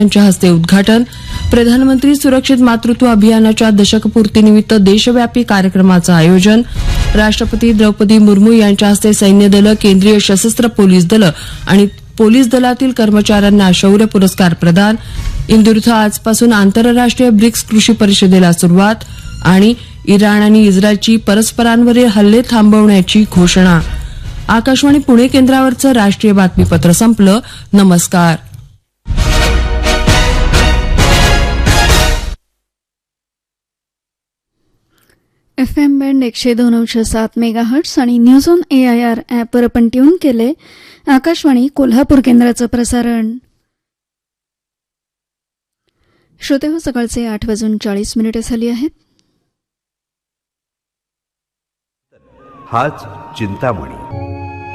यांच्या हस्ते उद्घाटन. प्रधानमंत्री सुरक्षित मातृत्व अभियानाच्या दशकपूर्तीनिमित्त देशव्यापी कार्यक्रमाचं आयोजन. राष्ट्रपती द्रौपदी मुर्मू यांच्या हस्ते सैन्य दलं, केंद्रीय सशस्त्र पोलीस दलं आणि पोलीस दलातील कर्मचाऱ्यांना शौर्य पुरस्कार प्रदान. इंदूर इथं आजपासून आंतरराष्ट्रीय ब्रिक्स कृषी परिषदेला सुरुवात. आणि इराण आणि इस्रायलची परस्परांवरील हल्ले थांबवण्याची घोषणा. आकाशवाणी पुणे केंद्रावरचं राष्ट्रीय बातमीपत्र संपलं. नमस्कार. FM बँड 102.7 मेगाहर्ट्स आणि न्यूज ऑन AIR ॲपवर आपण ट्यून केले. आकाशवाणी कोल्हापूर केंद्राचं प्रसारण. श्रोते हो, सकाळचे 8:40 झाली आहेत. हाच चिंतामणी.